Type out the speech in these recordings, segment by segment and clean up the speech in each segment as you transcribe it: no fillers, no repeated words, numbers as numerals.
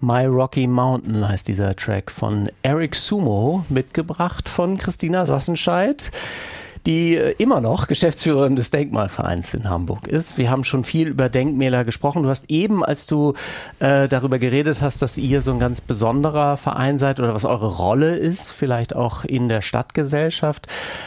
My Rocky Mountain heißt dieser Track von Eric Sumo, mitgebracht von Christina Sassenscheid, die immer noch Geschäftsführerin des Denkmalvereins in Hamburg ist. Wir haben schon viel über Denkmäler gesprochen. Du hast eben, als du darüber geredet hast, dass ihr so ein ganz besonderer Verein seid oder was eure Rolle ist, vielleicht auch in der Stadtgesellschaft,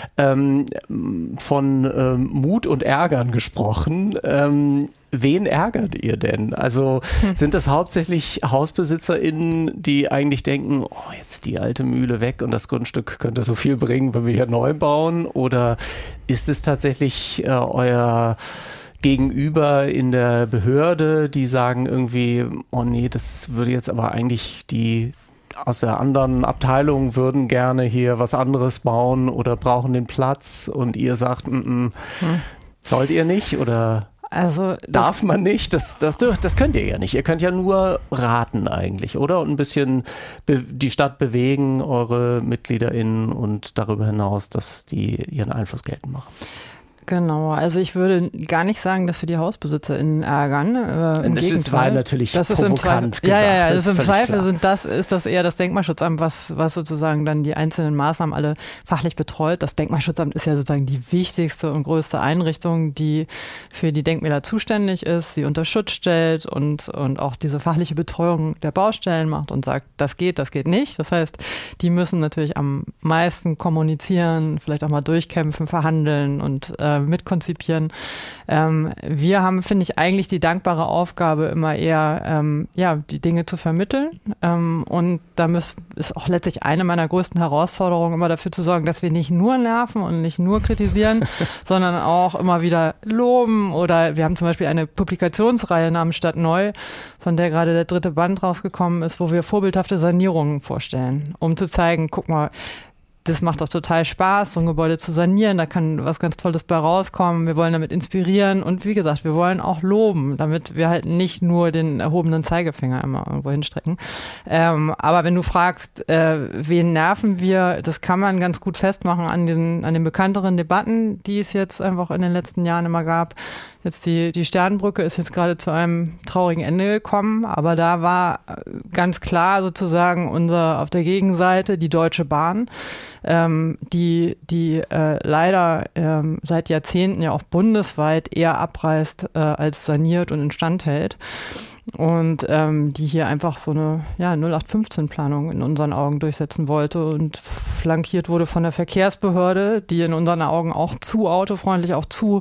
von Mut und Ärgern gesprochen. Wen ärgert ihr denn? Also sind das hauptsächlich HausbesitzerInnen, die eigentlich denken, oh, jetzt die alte Mühle weg und das Grundstück könnte so viel bringen, wenn wir hier neu bauen? Oder ist es tatsächlich euer Gegenüber in der Behörde, die sagen irgendwie, oh nee, das würde jetzt aber eigentlich die aus der anderen Abteilung würden gerne hier was anderes bauen oder brauchen den Platz und ihr sagt, sollt ihr nicht oder... Also darf man nicht? Das könnt ihr ja nicht. Ihr könnt ja nur raten eigentlich, oder? Und ein bisschen die Stadt bewegen, eure MitgliederInnen und darüber hinaus, dass die ihren Einfluss geltend machen. Genau, also ich würde gar nicht sagen, dass wir die HausbesitzerInnen ärgern. Im Gegenteil. Das war natürlich provokant gesagt. Ja, das im Zweifel ist das eher das Denkmalschutzamt, was sozusagen dann die einzelnen Maßnahmen alle fachlich betreut. Das Denkmalschutzamt ist ja sozusagen die wichtigste und größte Einrichtung, die für die Denkmäler zuständig ist, sie unter Schutz stellt und auch diese fachliche Betreuung der Baustellen macht und sagt, das geht nicht. Das heißt, die müssen natürlich am meisten kommunizieren, vielleicht auch mal durchkämpfen, verhandeln und mitkonzipieren. Wir haben, finde ich, eigentlich die dankbare Aufgabe, immer eher die Dinge zu vermitteln. Und da ist auch letztlich eine meiner größten Herausforderungen, immer dafür zu sorgen, dass wir nicht nur nerven und nicht nur kritisieren, sondern auch immer wieder loben. Oder wir haben zum Beispiel eine Publikationsreihe namens Stadt Neu, von der gerade der 3. Band rausgekommen ist, wo wir vorbildhafte Sanierungen vorstellen, um zu zeigen, guck mal, das macht doch total Spaß, so ein Gebäude zu sanieren, da kann was ganz Tolles bei rauskommen. Wir wollen damit inspirieren und wie gesagt, wir wollen auch loben, damit wir halt nicht nur den erhobenen Zeigefinger immer irgendwo hinstrecken. Aber wenn du fragst, wen nerven wir, das kann man ganz gut festmachen an den bekannteren Debatten, die es jetzt einfach in den letzten Jahren immer gab. Jetzt die Sternbrücke ist jetzt gerade zu einem traurigen Ende gekommen, aber da war ganz klar sozusagen auf der Gegenseite die Deutsche Bahn, die leider seit Jahrzehnten ja auch bundesweit eher abreißt als saniert und instand hält. Und die hier einfach so eine 0815-Planung in unseren Augen durchsetzen wollte und flankiert wurde von der Verkehrsbehörde, die in unseren Augen auch zu autofreundlich, auch zu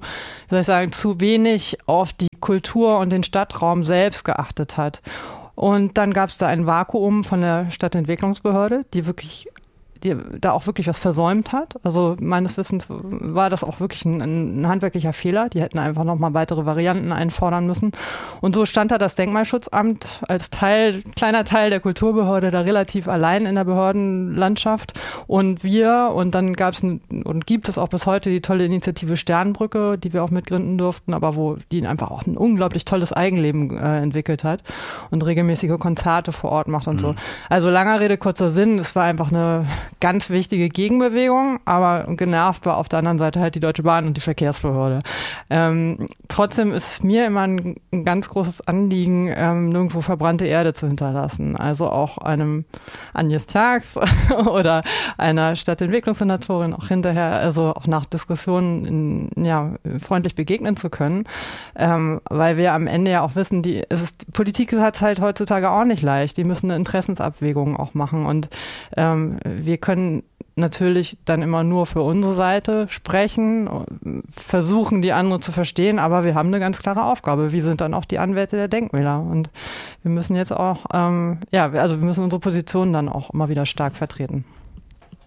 wenig auf die Kultur und den Stadtraum selbst geachtet hat. Und dann gab es da ein Vakuum von der Stadtentwicklungsbehörde, die da auch wirklich was versäumt hat. Also meines Wissens war das auch wirklich ein handwerklicher Fehler. Die hätten einfach nochmal weitere Varianten einfordern müssen. Und so stand da das Denkmalschutzamt als kleiner Teil der Kulturbehörde da relativ allein in der Behördenlandschaft. Und dann gab es und gibt es auch bis heute die tolle Initiative Sternbrücke, die wir auch mitgründen durften, aber wo die einfach auch ein unglaublich tolles Eigenleben entwickelt hat und regelmäßige Konzerte vor Ort macht und so. Also langer Rede, kurzer Sinn, es war einfach eine ganz wichtige Gegenbewegung, aber genervt war auf der anderen Seite halt die Deutsche Bahn und die Verkehrsbehörde. Trotzdem ist mir immer ein ganz großes Anliegen, nirgendwo verbrannte Erde zu hinterlassen. Also auch einem Agnes Tags oder einer Stadtentwicklungssenatorin auch hinterher, also auch nach Diskussionen freundlich begegnen zu können, weil wir am Ende ja auch wissen, Politik hat halt heutzutage auch nicht leicht. Die müssen eine Interessensabwägung auch machen und wir können natürlich dann immer nur für unsere Seite sprechen, versuchen die andere zu verstehen, aber wir haben eine ganz klare Aufgabe. Wir sind dann auch die Anwälte der Denkmäler und wir müssen jetzt auch, wir müssen unsere Position dann auch immer wieder stark vertreten.